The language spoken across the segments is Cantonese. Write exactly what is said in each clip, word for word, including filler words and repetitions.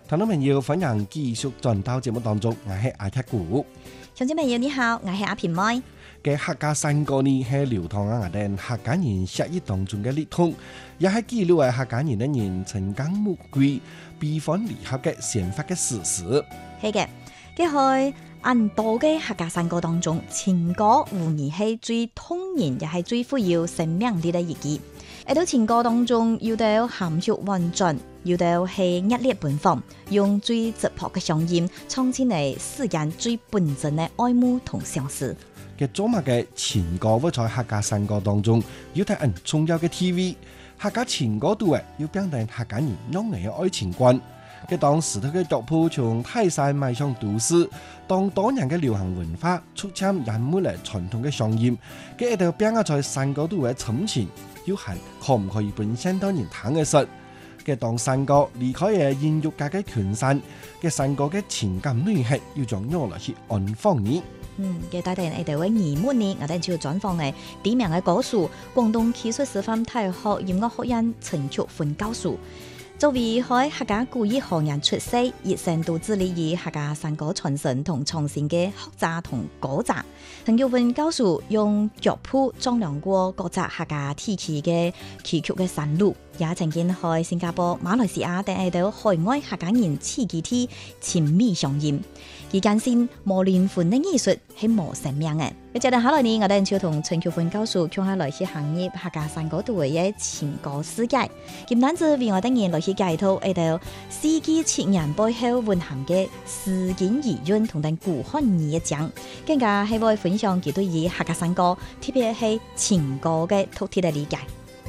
聽眾朋友，歡迎繼續轉到節目當中，我係阿鐵古。 鄉親朋友你好，我係阿平妹。 嘅客家山歌呢係流傳喺我哋客家人血液當中嘅血統，也係記錄喺客家人嘅人情感玫瑰、悲歡離合嘅生活嘅事實。 係嘅，嘅係很多嘅客家山歌當中，情歌無疑係最動人，也係最富有生命力嘅一句。喺到情歌當中，有到含蓄婉轉，有到係熱烈奔放，用最直樸嘅聲音唱出嚟世間最本真嘅愛慕同相思。 嘅做乜嘅情歌會在客家山歌當中要睇很重要嘅 T V， 客家情歌度誒要表達客家人擁有嘅愛情觀。嘅當時佢嘅腳步從泰山邁向都市，當多人嘅流行文化出侵人們嚟傳統嘅聲音，嘅一條邊個在山歌度嘅沉潛，要係可唔可以本身當人聽嘅實？嘅當山歌離開嘅演藝界嘅權勢，嘅山歌嘅情感內核要將攞嚟去安放呢？ 嗯，嘅大家我哋會疑問呢，我哋就專訪嘅知名嘅歌手，廣東技術師範大學音樂學院陳菊芬教授。作為喺客家古語行業出世，一生都致力於客家山歌傳承同創新嘅學習同歌集。陳菊芬教授用腳譜丈量過各隻客家地區嘅崎嶇嘅山路，也曾經喺新加坡、馬來西亞等喺到海外客家人自己啲親密相驗。而間先磨練款嘅藝術係磨生命嘅。一陣間下來呢，我哋就同陳菊芬教授向下來去行業客家山歌度嘅情歌世界。今單子為我哋人來去介紹喺度四季情人背後蘊含嘅詩經意韻同等古漢語嘅講，更加係會分享佢對於客家山歌，特別係情歌嘅獨特嘅理解。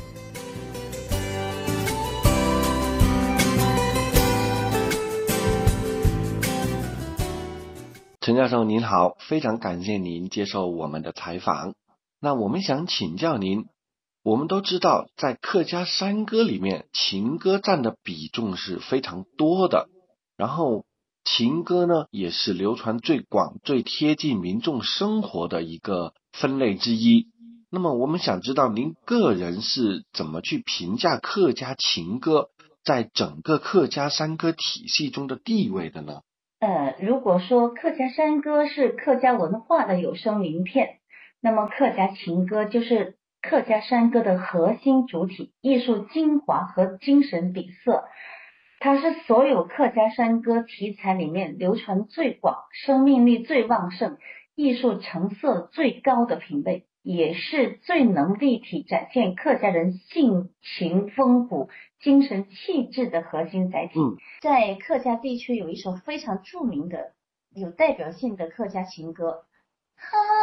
陳教授您好，非常感謝您接受我們的採訪。那我們想請教您，我們都知道在客家山歌裏面，情歌佔的比重是非常多的，然後情歌呢也是流傳最廣、最貼近民眾生活的一個分類之一。那麼我們想知道您個人是怎麼去評價客家情歌在整個客家山歌體系中的地位的呢？ 呃，如果說客家山歌是客家文化的有聲名片，那麼客家情歌就是客家山歌的核心主體、藝術精華和精神底色。它是所有客家山歌題材裡面流傳最廣、生命力最旺盛、藝術成色最高的品類，也是最能立體展現客家人性情豐富、精神氣質的核心載體。 嗯， 在客家地區有一首非常著名的、有代表性的客家情歌。